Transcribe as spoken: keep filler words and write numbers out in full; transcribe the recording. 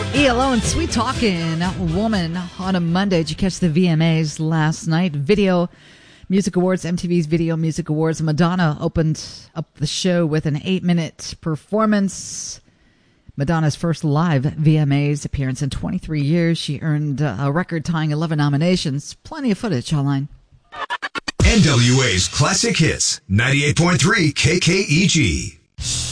E L O and Sweet Talkin' Woman on a Monday. Did you catch the V M As last night? Video Music Awards, M T V's Video Music Awards. Madonna opened up the show with an eight-minute performance. Madonna's first live V M As appearance in twenty-three years. She earned a record-tying eleven nominations. Plenty of footage online. N W A's Classic Hits, ninety-eight point three K K E G.